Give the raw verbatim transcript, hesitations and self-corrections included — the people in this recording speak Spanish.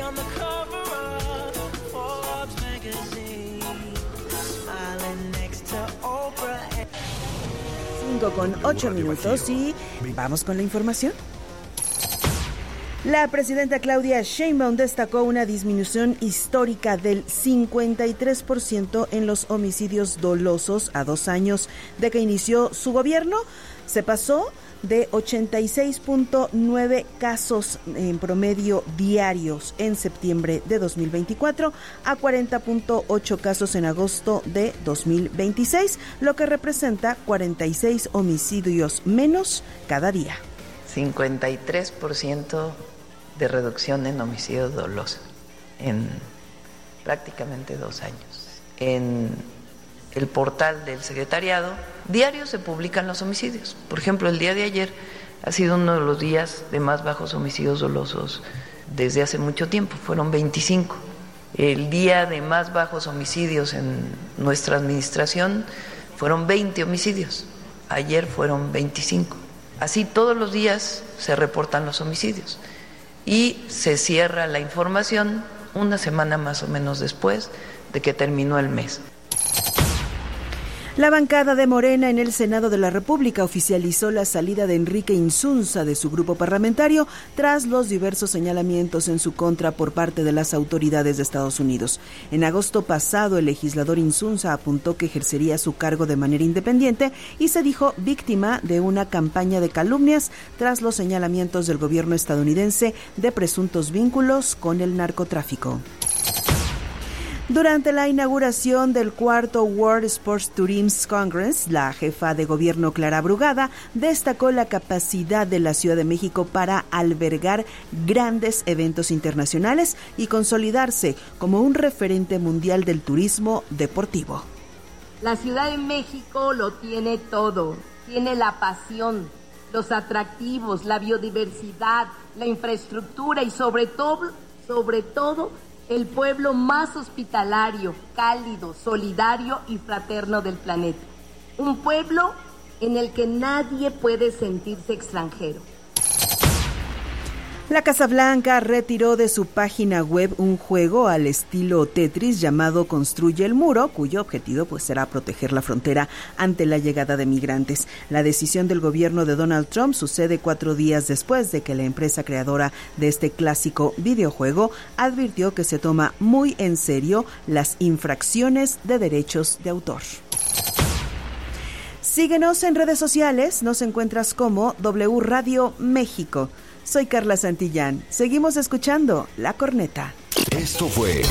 cinco con ocho minutos y vamos con la información. La presidenta Claudia Sheinbaum destacó una disminución histórica del cincuenta y tres por ciento en los homicidios dolosos a dos años de que inició su gobierno. Se pasó de ochenta y seis punto nueve casos en promedio diarios en septiembre de dos mil veinticuatro a cuarenta punto ocho casos en agosto de dos mil veintiséis, lo que representa cuarenta y seis homicidios menos cada día. cincuenta y tres por ciento de reducción en homicidios dolosos en prácticamente dos años. En el portal del secretariado diario se publican los homicidios. Por ejemplo, el día de ayer ha sido uno de los días de más bajos homicidios dolosos desde hace mucho tiempo, fueron veinticinco. El día de más bajos homicidios en nuestra administración fueron veinte homicidios, ayer fueron veinticinco. Así todos los días se reportan los homicidios y se cierra la información una semana más o menos después de que terminó el mes. La bancada de Morena en el Senado de la República oficializó la salida de Enrique Insunza de su grupo parlamentario tras los diversos señalamientos en su contra por parte de las autoridades de Estados Unidos. En agosto pasado, el legislador Insunza apuntó que ejercería su cargo de manera independiente y se dijo víctima de una campaña de calumnias tras los señalamientos del gobierno estadounidense de presuntos vínculos con el narcotráfico. Durante la inauguración del cuarto World Sports Tourism Congress, la jefa de gobierno Clara Brugada destacó la capacidad de la Ciudad de México para albergar grandes eventos internacionales y consolidarse como un referente mundial del turismo deportivo. La Ciudad de México lo tiene todo, tiene la pasión, los atractivos, la biodiversidad, la infraestructura y sobre todo, sobre todo, el pueblo más hospitalario, cálido, solidario y fraterno del planeta. Un pueblo en el que nadie puede sentirse extranjero. La Casa Blanca retiró de su página web un juego al estilo Tetris llamado Construye el Muro, cuyo objetivo pues será proteger la frontera ante la llegada de migrantes. La decisión del gobierno de Donald Trump sucede cuatro días después de que la empresa creadora de este clásico videojuego advirtió que se toma muy en serio las infracciones de derechos de autor. Síguenos en redes sociales, nos encuentras como W Radio México. Soy Carla Santillán. Seguimos escuchando La Corneta. Esto fue